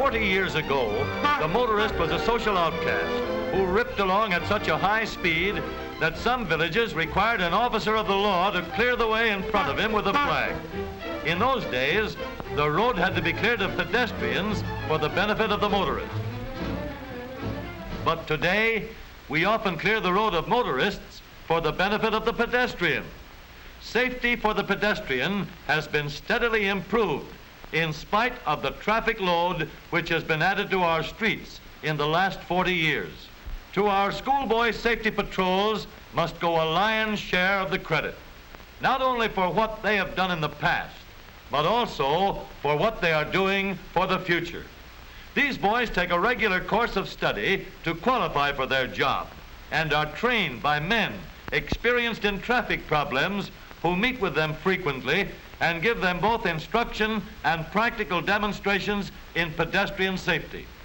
40 years ago, the motorist was a social outcast who ripped along at such a high speed that some villages required an officer of the law to clear the way in front of him with a flag. In those days, the road had to be cleared of pedestrians for the benefit of the motorist. But today, we often clear the road of motorists for the benefit of the pedestrian. Safety for the pedestrian has been steadily improved in spite of the traffic load which has been added to our streets in the last 40 years. To our schoolboy safety patrols must go a lion's share of the credit, not only for what they have done in the past, but also for what they are doing for the future. These boys take a regular course of study to qualify for their job and are trained by men experienced in traffic problems who meet with them frequently and give them both instruction and practical demonstrations in pedestrian safety.